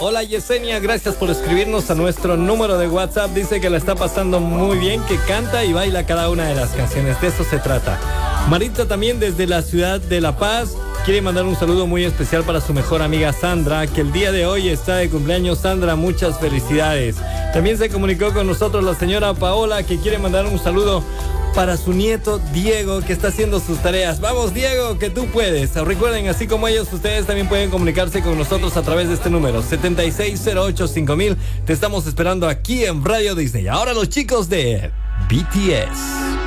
Hola Yesenia, gracias por escribirnos a nuestro número de WhatsApp. Dice que la está pasando muy bien, que canta y baila cada una de las canciones. De eso se trata. Marita también desde la ciudad de La Paz quiere mandar un saludo muy especial para su mejor amiga Sandra, que el día de hoy está de cumpleaños. Sandra, muchas felicidades. También se comunicó con nosotros la señora Paola, que quiere mandar un saludo para su nieto Diego, que está haciendo sus tareas. Vamos Diego, que tú puedes. Recuerden, así como ellos, ustedes también pueden comunicarse con nosotros a través de este número 76085000. Te estamos esperando aquí en Radio Disney. Ahora los chicos de BTS.